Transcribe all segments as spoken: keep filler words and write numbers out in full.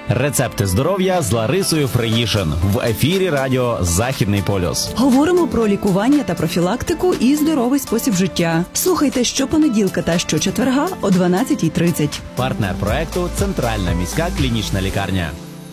Рецепти здоров'я з Ларисою Фриїшин в ефірі радіо «Західний полюс». Говоримо про лікування та профілактику і здоровий спосіб життя. Слухайте щопонеділка та щочетверга о дванадцятій тридцять. Партнер проекту – Центральна міська клінічна лікарня.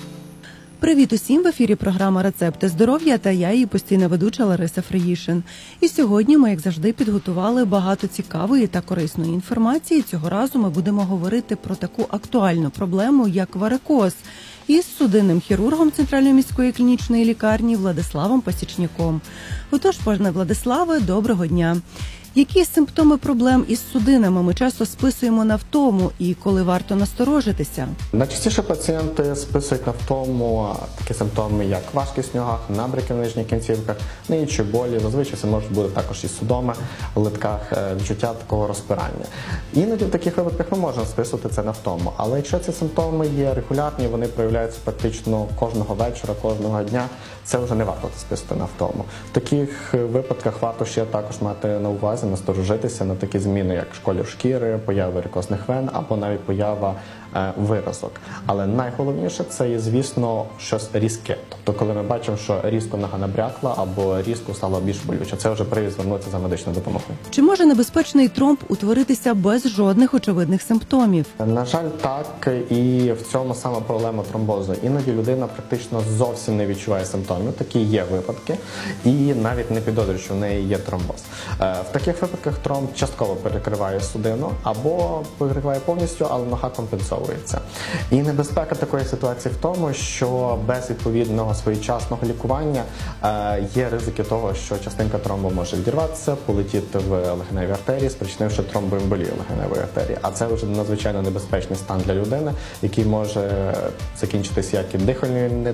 Привіт усім! В ефірі програма «Рецепти здоров'я» та я, її постійна ведуча Лариса Фриїшин. І сьогодні ми, як завжди, підготували багато цікавої та корисної інформації. Цього разу ми будемо говорити про таку актуальну проблему, як варикоз, із судинним хірургом Центральної міської клінічної лікарні Владиславом Пасічняком. Отож, пане Владиславе, доброго дня! Які симптоми проблем із судинами ми часто списуємо на втому і коли варто насторожитися? Найчастіше пацієнти списують на втому такі симптоми, як важкість в ногах, набряки в нижніх кінцівках, на інші болі. Зазвичай це можуть бути також і судоми в литках, відчуття такого розпирання. Іноді в таких випадках ми можемо списувати це на втому. Але якщо ці симптоми є регулярні, вони проявляються практично кожного вечора, кожного дня, це вже не варто списувати на втому. В таких випадках варто ще також мати на увазі, насторожитися на такі зміни, як колір шкіри, поява варикозних вен або навіть поява е, виразок. Але найголовніше це є, звісно, щось різке. Тобто, коли ми бачимо, що різко нога набрякла або різко стало більш болюче, це вже привід звернутися за медичною допомогою. Чи може небезпечний тромб утворитися без жодних очевидних симптомів? На жаль, так, і в цьому саме проблема тромбозу. Іноді людина практично зовсім не відчуває симптомів, такі є випадки, і навіть не підозрює, що в неї є тромбоз. Е, в таких випадках тромб частково перекриває судину або перекриває повністю, але нога компенсовується. І небезпека такої ситуації в тому, що без відповідного своєчасного лікування е, є ризики того, що частинка тромбу може відірватися, полетіти в легеневі артерії, спричинивши тромбоемболію легеневої артерії. А це вже надзвичайно небезпечний стан для людини, який може закінчитися як і дихальною